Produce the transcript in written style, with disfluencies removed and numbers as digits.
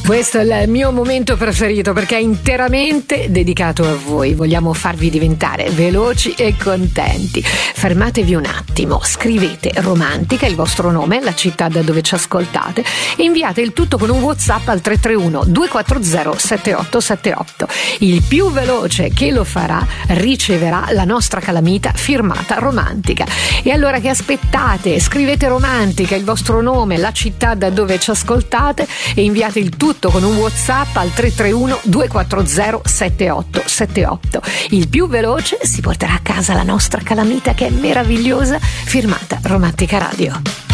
Questo è il mio momento preferito perché è interamente dedicato a voi. Vogliamo farvi diventare veloci e contenti. Fermatevi un attimo, scrivete Romantica, il vostro nome, la città da dove ci ascoltate e inviate il tutto con un WhatsApp al 331 240 7878. Il più veloce che lo farà riceverà la nostra calamita firmata Romantica. E allora che aspettate? Scrivete Romantica, il vostro nome, la città da dove ci ascoltate e inviate il tutto con un WhatsApp al 331 240 7878. Il più veloce si porterà a casa la nostra calamita che è meravigliosa, firmata Romantica Radio.